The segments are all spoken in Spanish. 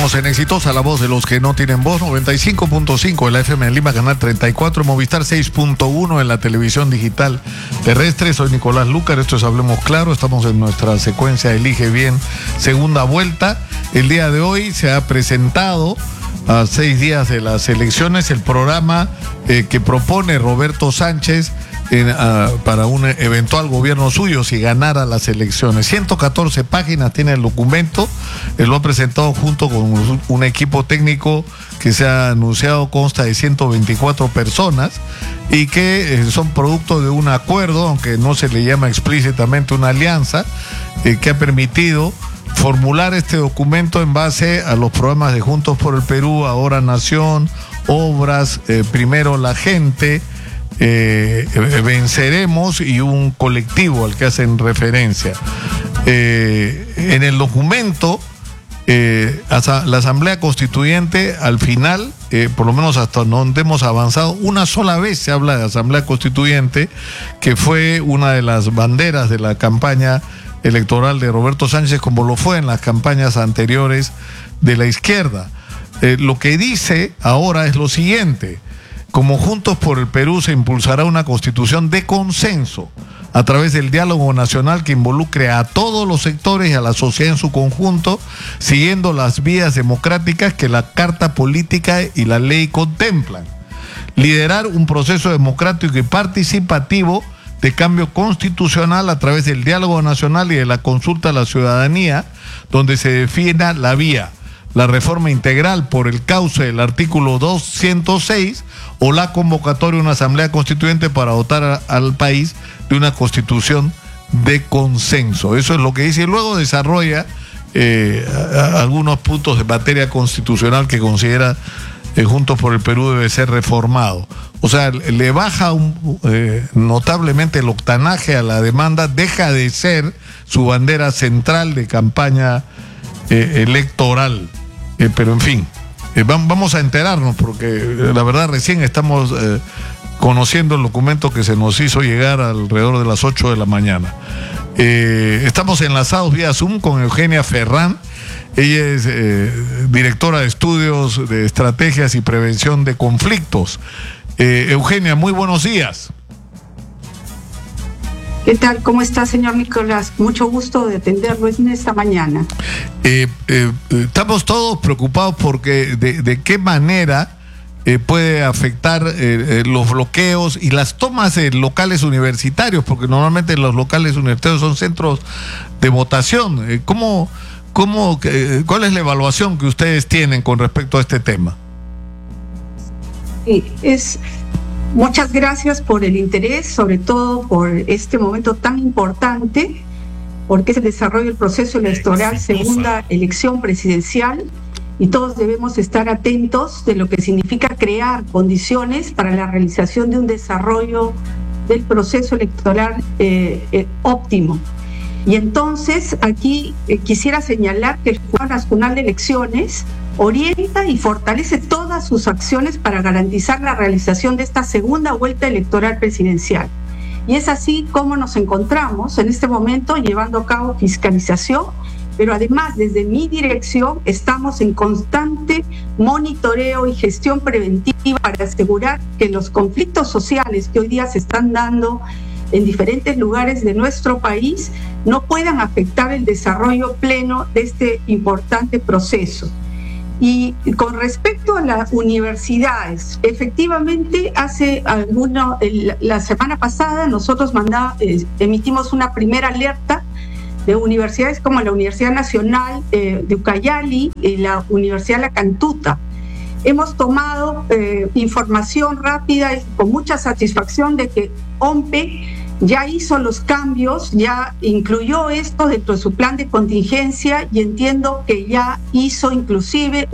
Estamos en Exitosa, la voz de los que no tienen voz, 95.5 en la FM en Lima, canal 34, Movistar 6.1 en la televisión digital terrestre. Soy Nicolás Lucar, esto es Hablemos Claro, estamos en nuestra secuencia Elige Bien, segunda vuelta. El día de hoy se ha presentado, a 6 días de las elecciones, el programa que propone Roberto Sánchez para un eventual gobierno suyo si ganara las elecciones. 114 páginas tiene el documento, lo ha presentado junto con un equipo técnico que se ha anunciado, consta de 124 personas y que son producto de un acuerdo, aunque no se le llama explícitamente una alianza, que ha permitido formular este documento en base a los programas de Juntos por el Perú, Ahora Nación, Obras, Primero la Gente, Venceremos y un colectivo al que hacen referencia. En el documento, la Asamblea Constituyente, al final, por lo menos hasta donde hemos avanzado, una sola vez se habla de Asamblea Constituyente, que fue una de las banderas de la campaña electoral de Roberto Sánchez, como lo fue en las campañas anteriores de la izquierda. Lo que dice ahora es lo siguiente: como Juntos por el Perú se impulsará una constitución de consenso a través del diálogo nacional que involucre a todos los sectores y a la sociedad en su conjunto, siguiendo las vías democráticas que la Carta Política y la ley contemplan. Liderar un proceso democrático y participativo de cambio constitucional a través del diálogo nacional y de la consulta a la ciudadanía, donde se defina la vía: la reforma integral por el cauce del artículo 206 o la convocatoria de una asamblea constituyente para dotar al país de una constitución de consenso. Eso es lo que dice, y luego desarrolla algunos puntos de materia constitucional que considera Juntos por el Perú debe ser reformado. O sea, le baja notablemente el octanaje a la demanda, deja de ser su bandera central de campaña electoral. Pero en fin, vamos a enterarnos, porque la verdad recién estamos conociendo el documento que se nos hizo llegar alrededor de las 8 de la mañana. Estamos enlazados vía Zoom con Eugenia Ferrán. Ella es directora de estudios de estrategias y prevención de conflictos. Eugenia, muy buenos días. ¿Qué tal? ¿Cómo está, señor Nicolás? Mucho gusto de atenderlo en esta mañana. Estamos todos preocupados porque de qué manera puede afectar los bloqueos y las tomas de locales universitarios, porque normalmente los locales universitarios son centros de votación. ¿Cuál es la evaluación que ustedes tienen con respecto a este tema? Muchas gracias por el interés, sobre todo por este momento tan importante, porque es el desarrollo del proceso electoral, segunda elección presidencial, y todos debemos estar atentos de lo que significa crear condiciones para la realización de un desarrollo del proceso electoral óptimo. Y entonces aquí quisiera señalar que el Jurado Nacional de Elecciones orienta y fortalece todas sus acciones para garantizar la realización de esta segunda vuelta electoral presidencial. Y es así como nos encontramos en este momento llevando a cabo fiscalización, pero además desde mi dirección estamos en constante monitoreo y gestión preventiva para asegurar que los conflictos sociales que hoy día se están dando en diferentes lugares de nuestro país no puedan afectar el desarrollo pleno de este importante proceso. Y con respecto a las universidades, efectivamente la semana pasada nosotros emitimos una primera alerta de universidades como la Universidad Nacional de Ucayali y la Universidad La Cantuta. Hemos tomado información rápida y con mucha satisfacción de que OMPE ya hizo los cambios, ya incluyó esto dentro de su plan de contingencia, y entiendo que ya hizo inclusive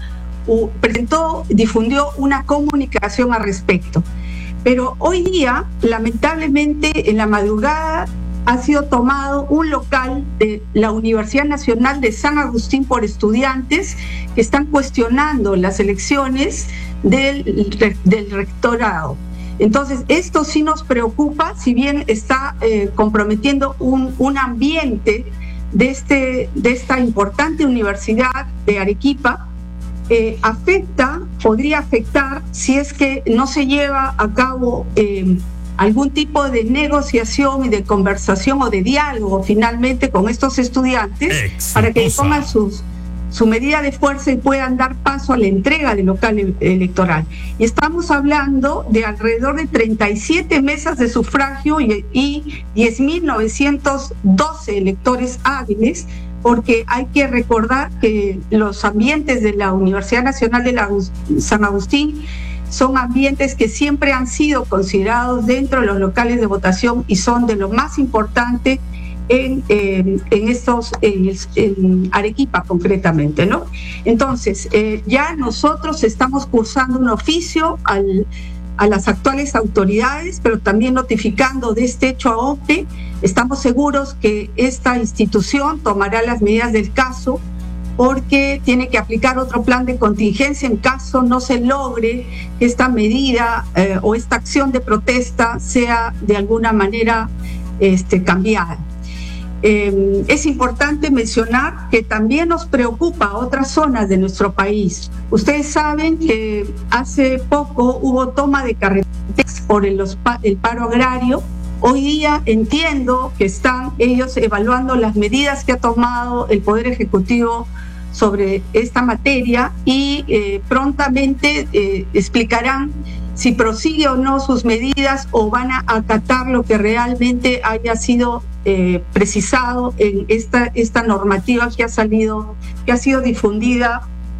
difundió una comunicación al respecto. Pero hoy día, lamentablemente, en la madrugada ha sido tomado un local de la Universidad Nacional de San Agustín por estudiantes que están cuestionando las elecciones del rectorado. Entonces, esto sí nos preocupa, si bien está comprometiendo un ambiente de esta importante universidad de Arequipa podría afectar si es que no se lleva a cabo algún tipo de negociación y de conversación o de diálogo finalmente con estos estudiantes para que pongan su medida de fuerza y puedan dar paso a la entrega del local electoral. Y estamos hablando de alrededor de 37 mesas de sufragio y 10.912 electores hábiles, porque hay que recordar que los ambientes de la Universidad Nacional de San Agustín son ambientes que siempre han sido considerados dentro de los locales de votación y son de lo más importante en Arequipa concretamente, ¿no? Entonces, ya nosotros estamos cursando un oficio a las actuales autoridades, pero también notificando de este hecho a OMPE. Estamos seguros que esta institución tomará las medidas del caso, porque tiene que aplicar otro plan de contingencia en caso no se logre que esta medida o esta acción de protesta sea de alguna manera cambiada. Es importante mencionar que también nos preocupa otras zonas de nuestro país. Ustedes saben que hace poco hubo toma de carreteras por el paro agrario. Hoy día entiendo que están ellos evaluando las medidas que ha tomado el Poder Ejecutivo sobre esta materia y prontamente explicarán si prosigue o no sus medidas o van a acatar lo que realmente haya sido precisado en esta normativa que ha sido difundida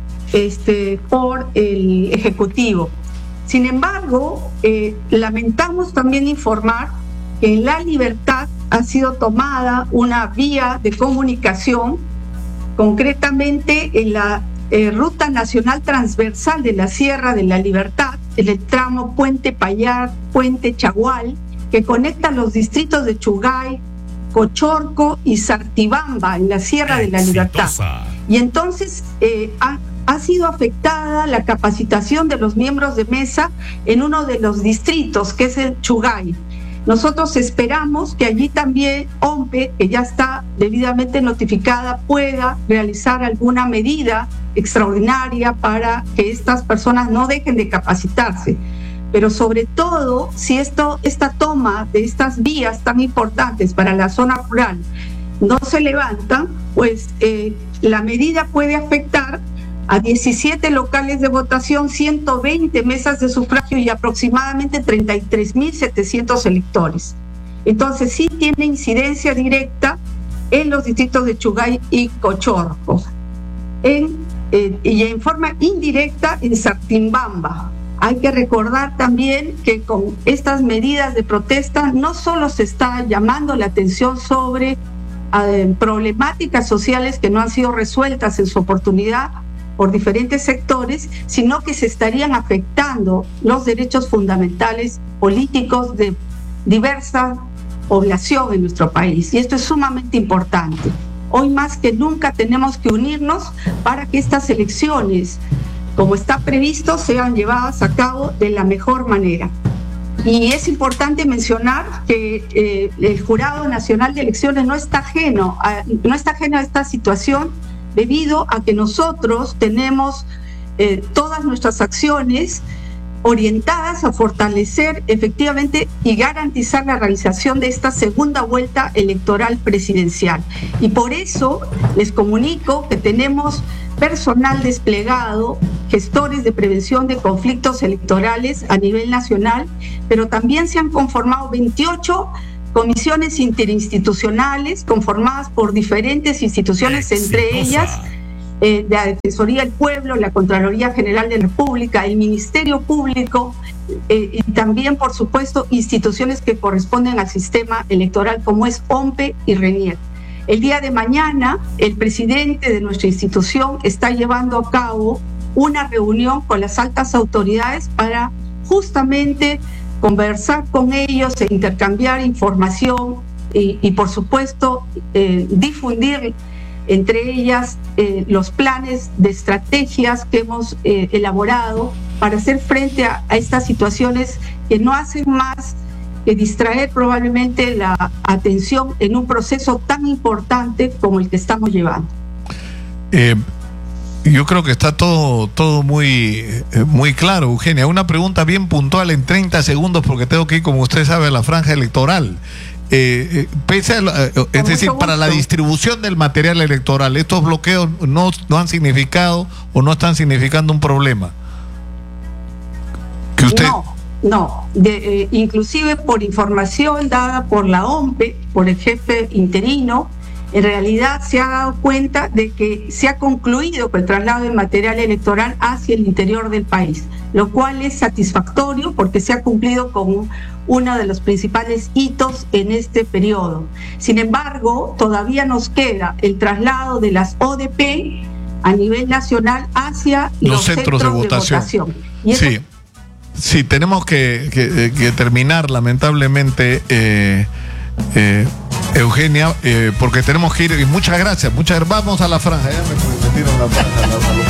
por el Ejecutivo. Sin embargo, lamentamos también informar que en La Libertad ha sido tomada una vía de comunicación, concretamente en la Ruta Nacional Transversal de la Sierra de la Libertad, en el tramo Puente Payar, Puente Chagual, que conecta los distritos de Chugay, Cochorco y Sartibamba en la Sierra de la Libertad. Y entonces ha sido afectada la capacitación de los miembros de mesa en uno de los distritos, que es el Chugay. Nosotros esperamos que allí también OMPE, que ya está debidamente notificada, pueda realizar alguna medida extraordinaria para que estas personas no dejen de capacitarse. Pero sobre todo, si esta toma de estas vías tan importantes para la zona rural no se levanta, pues la medida puede afectar a 17 locales de votación, 120 mesas de sufragio y aproximadamente 33.700 electores. Entonces sí tiene incidencia directa en los distritos de Chugay y Cochorco, y en forma indirecta en Sartibamba. Hay que recordar también que con estas medidas de protesta no solo se está llamando la atención sobre problemáticas sociales que no han sido resueltas en su oportunidad por diferentes sectores, sino que se estarían afectando los derechos fundamentales políticos de diversa población en nuestro país. Y esto es sumamente importante. Hoy más que nunca tenemos que unirnos para que estas elecciones, como está previsto, sean llevadas a cabo de la mejor manera. Y es importante mencionar que el Jurado Nacional de Elecciones no está ajeno a esta situación, debido a que nosotros tenemos todas nuestras acciones orientadas a fortalecer efectivamente y garantizar la realización de esta segunda vuelta electoral presidencial. Y por eso les comunico que tenemos personal desplegado, gestores de prevención de conflictos electorales a nivel nacional, pero también se han conformado 28 comisiones interinstitucionales conformadas por diferentes instituciones, entre ellas la Defensoría del Pueblo, la Contraloría General de la República, el Ministerio Público y también, por supuesto, instituciones que corresponden al sistema electoral como es OMPE y RENIEC. El día de mañana, el presidente de nuestra institución está llevando a cabo una reunión con las altas autoridades para justamente conversar con ellos e intercambiar información y por supuesto, difundir entre ellas los planes de estrategias que hemos elaborado para hacer frente a estas situaciones que no hacen más distraer probablemente la atención en un proceso tan importante como el que estamos llevando. Yo creo que está todo muy claro, Eugenia. Una pregunta bien puntual en 30 segundos, porque tengo que ir, como usted sabe, a la franja electoral. Es decir, para la distribución del material electoral, ¿estos bloqueos no han significado o no están significando un problema? Que usted... No. Inclusive por información dada por la OMPE, por el jefe interino, en realidad se ha dado cuenta de que se ha concluido con el traslado del material electoral hacia el interior del país, lo cual es satisfactorio porque se ha cumplido con uno de los principales hitos en este periodo. Sin embargo, todavía nos queda el traslado de las ODP a nivel nacional hacia los centros de votación. Y eso... Sí, tenemos que terminar, lamentablemente, Eugenia, porque tenemos que ir. Y muchas gracias. Vamos a la franja. Ya me metieron la franja.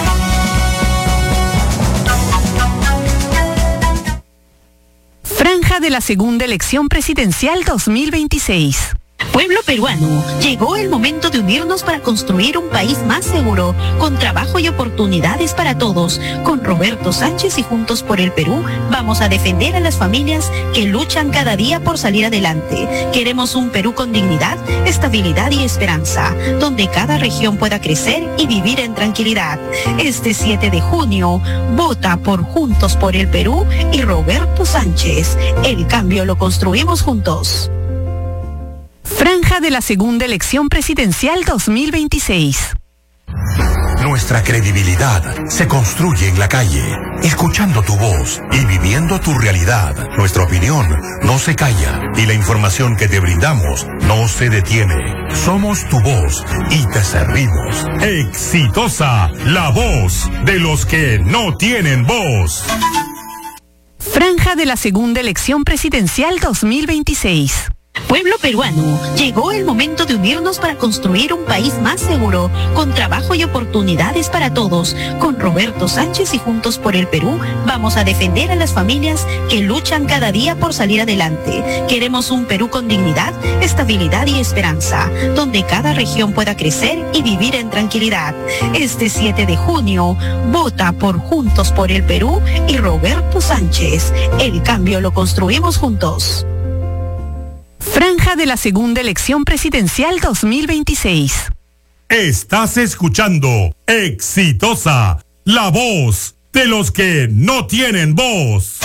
Franja de la segunda elección presidencial 2026. Pueblo peruano, llegó el momento de unirnos para construir un país más seguro, con trabajo y oportunidades para todos. Con Roberto Sánchez y Juntos por el Perú, vamos a defender a las familias que luchan cada día por salir adelante. Queremos un Perú con dignidad, estabilidad y esperanza, donde cada región pueda crecer y vivir en tranquilidad. Este 7 de junio, vota por Juntos por el Perú y Roberto Sánchez. El cambio lo construimos juntos. Franja de la segunda elección presidencial 2026. Nuestra credibilidad se construye en la calle, escuchando tu voz y viviendo tu realidad. Nuestra opinión no se calla y la información que te brindamos no se detiene. Somos tu voz y te servimos. Exitosa, la voz de los que no tienen voz. Franja de la segunda elección presidencial 2026. Pueblo peruano, llegó el momento de unirnos para construir un país más seguro, con trabajo y oportunidades para todos. Con Roberto Sánchez y Juntos por el Perú, vamos a defender a las familias que luchan cada día por salir adelante. Queremos un Perú con dignidad, estabilidad y esperanza, donde cada región pueda crecer y vivir en tranquilidad. Este 7 de junio, vota por Juntos por el Perú y Roberto Sánchez. El cambio lo construimos juntos. Franja de la segunda elección presidencial 2026. Estás escuchando Exitosa, la voz de los que no tienen voz.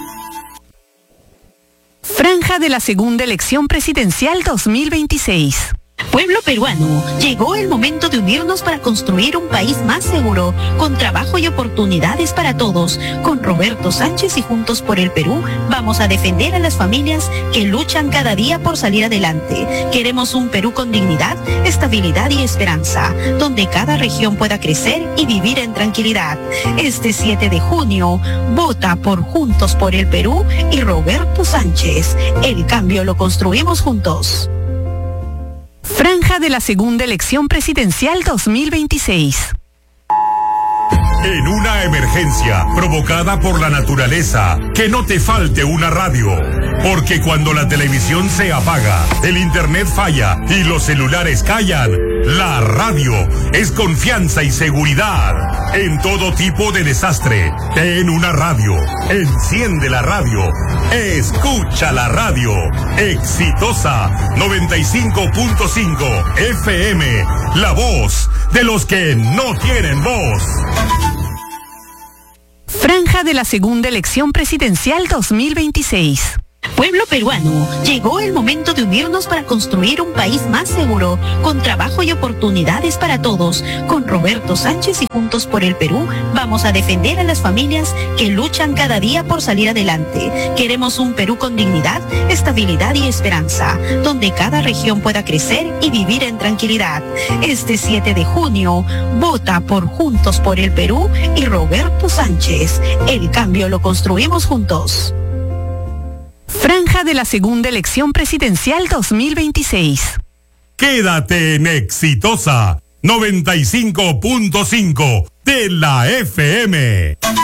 Franja de la segunda elección presidencial 2026. Pueblo peruano, llegó el momento de unirnos para construir un país más seguro, con trabajo y oportunidades para todos. Con Roberto Sánchez y Juntos por el Perú, vamos a defender a las familias que luchan cada día por salir adelante. Queremos un Perú con dignidad, estabilidad y esperanza, donde cada región pueda crecer y vivir en tranquilidad. Este 7 de junio, vota por Juntos por el Perú y Roberto Sánchez. El cambio lo construimos juntos. Franja de la segunda elección presidencial 2026. En una emergencia provocada por la naturaleza, que no te falte una radio. Porque cuando la televisión se apaga, el internet falla y los celulares callan, la radio es confianza y seguridad. En todo tipo de desastre, ten una radio. Enciende la radio. Escucha la radio. Exitosa 95.5 FM. La voz de los que no tienen voz. Franja de la segunda elección presidencial 2026. Pueblo peruano, llegó el momento de unirnos para construir un país más seguro, con trabajo y oportunidades para todos. Con Roberto Sánchez y Juntos por el Perú, vamos a defender a las familias que luchan cada día por salir adelante. Queremos un Perú con dignidad, estabilidad y esperanza, donde cada región pueda crecer y vivir en tranquilidad. Este 7 de junio, vota por Juntos por el Perú y Roberto Sánchez. El cambio lo construimos juntos. Franja de la segunda elección presidencial 2026. Quédate en Exitosa 95.5 de la FM.